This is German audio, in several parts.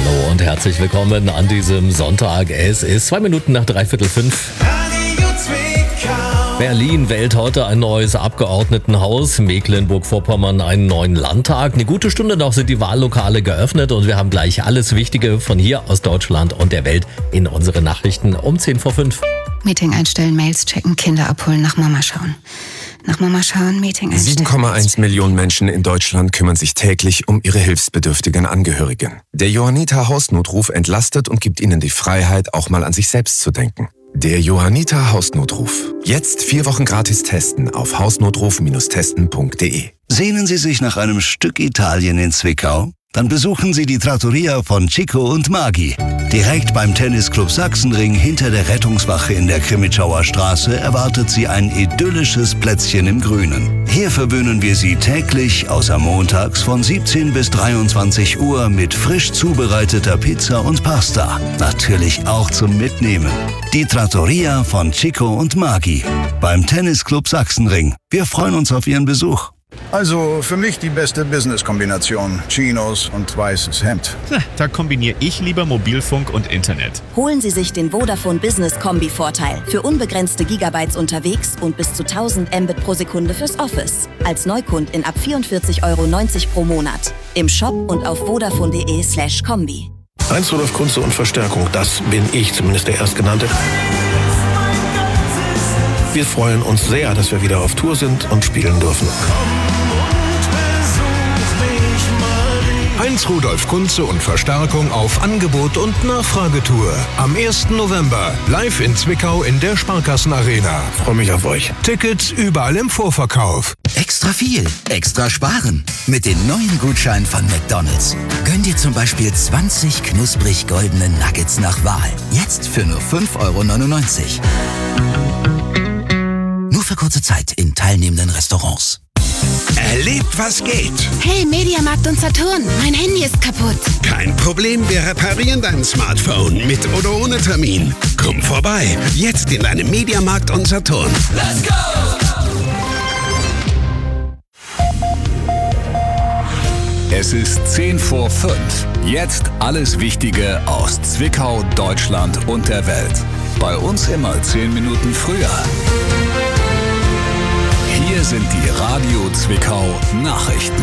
Hallo und herzlich willkommen an diesem Sonntag. Es ist 2 Minuten nach 5:15. Berlin wählt heute ein neues Abgeordnetenhaus, Mecklenburg-Vorpommern einen neuen Landtag. Eine gute Stunde noch sind die Wahllokale geöffnet und wir haben gleich alles Wichtige von hier aus Deutschland und der Welt in unsere Nachrichten um 10:05. Meeting einstellen, Mails checken, Kinder abholen, nach Mama schauen. Nach Mama schauen, Meeting einstellen. 7,1 Millionen Menschen in Deutschland kümmern sich täglich um ihre hilfsbedürftigen Angehörigen. Der Johanniter Hausnotruf entlastet und gibt ihnen die Freiheit, auch mal an sich selbst zu denken. Der Johanniter Hausnotruf. Jetzt 4 Wochen gratis testen auf hausnotruf-testen.de. Sehnen Sie sich nach einem Stück Italien in Zwickau? Dann besuchen Sie die Trattoria von Chico und Maghi. Direkt beim Tennisclub Sachsenring hinter der Rettungswache in der Krimitschauer Straße erwartet Sie ein idyllisches Plätzchen im Grünen. Hier verwöhnen wir Sie täglich, außer montags von 17 bis 23 Uhr mit frisch zubereiteter Pizza und Pasta. Natürlich auch zum Mitnehmen. Die Trattoria von Chico und Maghi beim Tennisclub Sachsenring. Wir freuen uns auf Ihren Besuch. Also für mich die beste Business-Kombination. Chinos und weißes Hemd. Da kombiniere ich lieber Mobilfunk und Internet. Holen Sie sich den Vodafone Business Kombi-Vorteil. Für unbegrenzte Gigabytes unterwegs und bis zu 1000 Mbit pro Sekunde fürs Office. Als Neukundin ab 44,90 € pro Monat. Im Shop und auf vodafone.de/kombi. Heinz Rudolf Kunze und Verstärkung, das bin ich, zumindest der Erstgenannte. Wir freuen uns sehr, dass wir wieder auf Tour sind und spielen dürfen. Heinz Rudolf Kunze und Verstärkung auf Angebot- und Nachfragetour. Am 1. November live in Zwickau in der Sparkassenarena. Freue mich auf euch. Tickets überall im Vorverkauf. Extra viel, extra sparen. Mit den neuen Gutscheinen von McDonald's. Gönn dir zum Beispiel 20 knusprig goldene Nuggets nach Wahl. Jetzt für nur 5,99 €. Nur für kurze Zeit in teilnehmenden Restaurants. Erlebt, was geht. Hey, Mediamarkt und Saturn, mein Handy ist kaputt. Kein Problem, wir reparieren dein Smartphone mit oder ohne Termin. Komm vorbei, jetzt in deinem Mediamarkt und Saturn. Let's go! Es ist 5:10. Jetzt alles Wichtige aus Zwickau, Deutschland und der Welt. Bei uns immer 10 Minuten früher. Hier sind die Radio Zwickau Nachrichten.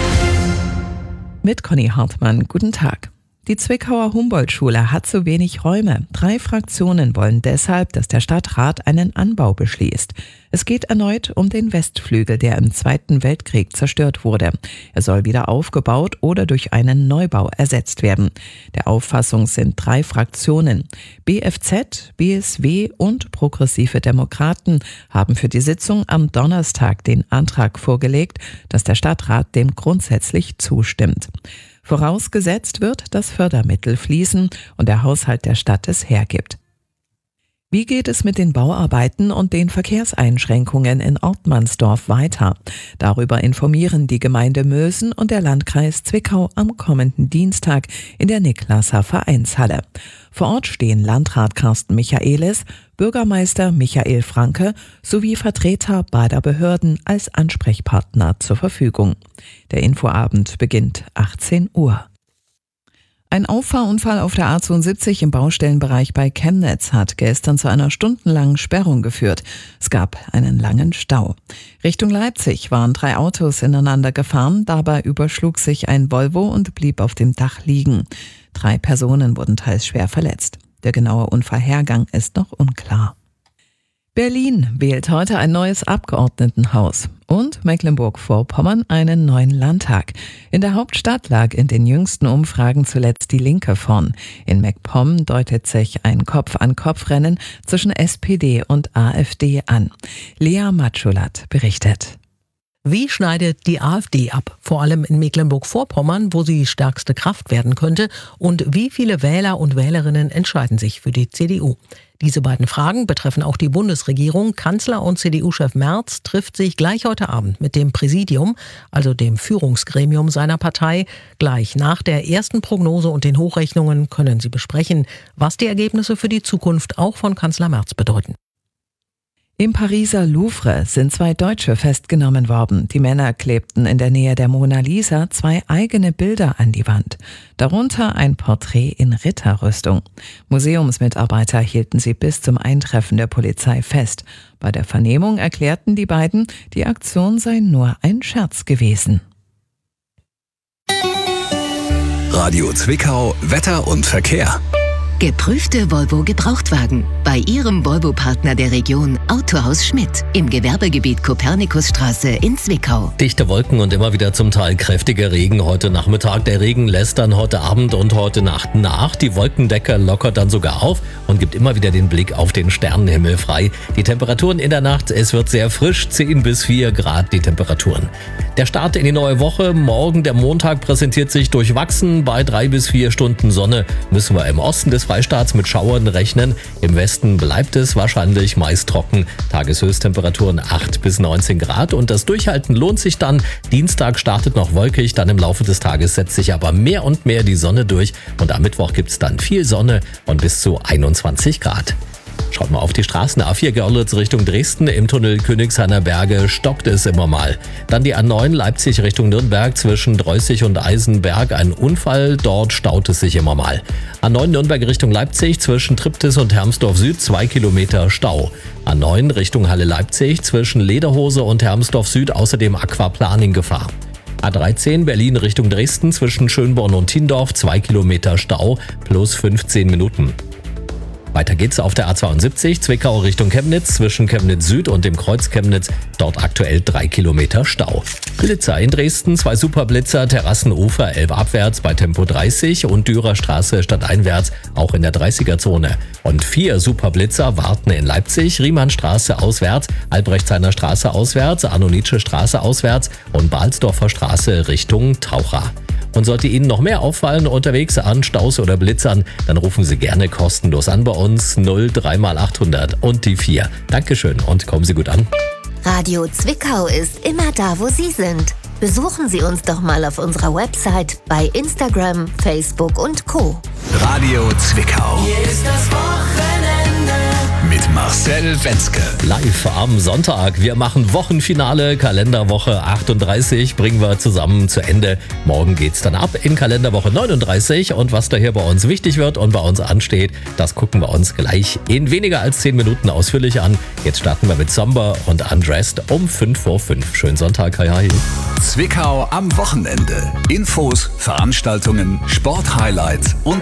Mit Conny Hartmann, guten Tag. Die Zwickauer Humboldt-Schule hat zu wenig Räume. 3 Fraktionen wollen deshalb, dass der Stadtrat einen Anbau beschließt. Es geht erneut um den Westflügel, der im Zweiten Weltkrieg zerstört wurde. Er soll wieder aufgebaut oder durch einen Neubau ersetzt werden. Der Auffassung sind 3 Fraktionen. BFZ, BSW und Progressive Demokraten haben für die Sitzung am Donnerstag den Antrag vorgelegt, dass der Stadtrat dem grundsätzlich zustimmt. Vorausgesetzt wird, dass Fördermittel fließen und der Haushalt der Stadt es hergibt. Wie geht es mit den Bauarbeiten und den Verkehrseinschränkungen in Ortmannsdorf weiter? Darüber informieren die Gemeinde Mösen und der Landkreis Zwickau am kommenden Dienstag in der Niklasser Vereinshalle. Vor Ort stehen Landrat Carsten Michaelis, Bürgermeister Michael Franke sowie Vertreter beider Behörden als Ansprechpartner zur Verfügung. Der Infoabend beginnt 18 Uhr. Ein Auffahrunfall auf der A72 im Baustellenbereich bei Chemnitz hat gestern zu einer stundenlangen Sperrung geführt. Es gab einen langen Stau. Richtung Leipzig waren 3 Autos ineinander gefahren. Dabei überschlug sich ein Volvo und blieb auf dem Dach liegen. 3 Personen wurden teils schwer verletzt. Der genaue Unfallhergang ist noch unklar. Berlin wählt heute ein neues Abgeordnetenhaus und Mecklenburg-Vorpommern einen neuen Landtag. In der Hauptstadt lag in den jüngsten Umfragen zuletzt die Linke vorn. In MacPom deutet sich ein Kopf-an-Kopf-Rennen zwischen SPD und AfD an. Lea Matschulat berichtet. Wie schneidet die AfD ab? Vor allem in Mecklenburg-Vorpommern, wo sie stärkste Kraft werden könnte. Und wie viele Wähler und Wählerinnen entscheiden sich für die CDU? Diese beiden Fragen betreffen auch die Bundesregierung. Kanzler und CDU-Chef Merz trifft sich gleich heute Abend mit dem Präsidium, also dem Führungsgremium seiner Partei. Gleich nach der ersten Prognose und den Hochrechnungen können sie besprechen, was die Ergebnisse für die Zukunft auch von Kanzler Merz bedeuten. Im Pariser Louvre sind 2 Deutsche festgenommen worden. Die Männer klebten in der Nähe der Mona Lisa 2 eigene Bilder an die Wand. Darunter ein Porträt in Ritterrüstung. Museumsmitarbeiter hielten sie bis zum Eintreffen der Polizei fest. Bei der Vernehmung erklärten die beiden, die Aktion sei nur ein Scherz gewesen. Radio Zwickau, Wetter und Verkehr. Geprüfte Volvo Gebrauchtwagen. Bei Ihrem Volvo-Partner der Region Autohaus Schmidt im Gewerbegebiet Kopernikusstraße in Zwickau. Dichte Wolken und immer wieder zum Teil kräftiger Regen heute Nachmittag. Der Regen lässt dann heute Abend und heute Nacht nach. Die Wolkendecke lockert dann sogar auf und gibt immer wieder den Blick auf den Sternenhimmel frei. Die Temperaturen in der Nacht, es wird sehr frisch, 10 bis 4 Grad die Temperaturen. Der Start in die neue Woche, morgen der Montag, präsentiert sich durchwachsen. Bei 3 bis 4 Stunden Sonne müssen wir im Osten des Freistaats mit Schauern rechnen. Im Westen bleibt es wahrscheinlich meist trocken. Tageshöchsttemperaturen 8 bis 19 Grad und das Durchhalten lohnt sich dann. Dienstag startet noch wolkig, dann im Laufe des Tages setzt sich aber mehr und mehr die Sonne durch und am Mittwoch gibt es dann viel Sonne und bis zu 21 Grad. Schaut mal auf die Straßen. A4 Görlitz Richtung Dresden. Im Tunnel Königshainer Berge stockt es immer mal. Dann die A9 Leipzig Richtung Nürnberg zwischen Dreußig und Eisenberg. Ein Unfall, dort staut es sich immer mal. A9 Nürnberg Richtung Leipzig zwischen Triptis und Hermsdorf Süd 2 Kilometer Stau. A9 Richtung Halle Leipzig zwischen Lederhose und Hermsdorf Süd außerdem Aquaplaning Gefahr. A13 Berlin Richtung Dresden zwischen Schönborn und Tiendorf 2 Kilometer Stau plus 15 Minuten. Weiter geht's auf der A72 Zwickau Richtung Chemnitz zwischen Chemnitz Süd und dem Kreuz Chemnitz. Dort aktuell 3 Kilometer Stau. Blitzer in Dresden, 2 Superblitzer, Terrassenufer elbabwärts bei Tempo 30 und Dürerstraße stadteinwärts auch in der 30er-Zone. Und 4 Superblitzer warten in Leipzig, Riemannstraße auswärts, Albrechtshainer Straße auswärts, Annonitsche Straße auswärts und Balsdorfer Straße Richtung Taucher. Und sollte Ihnen noch mehr auffallen unterwegs an Staus oder Blitzern, dann rufen Sie gerne kostenlos an bei uns 03x800 und die 4. Dankeschön und kommen Sie gut an. Radio Zwickau ist immer da, wo Sie sind. Besuchen Sie uns doch mal auf unserer Website, bei Instagram, Facebook und Co. Radio Zwickau. Hier ist das Wochenende. Mit Marcel Wenzke. Live am Sonntag. Wir machen Wochenfinale, Kalenderwoche 38 bringen wir zusammen zu Ende. Morgen geht's dann ab in Kalenderwoche 39 und was daher bei uns wichtig wird und bei uns ansteht, das gucken wir uns gleich in weniger als 10 Minuten ausführlich an. Jetzt starten wir mit Somber und Undressed um 5 vor 5. Schönen Sonntag, hi hi. Zwickau am Wochenende. Infos, Veranstaltungen, Sporthighlights und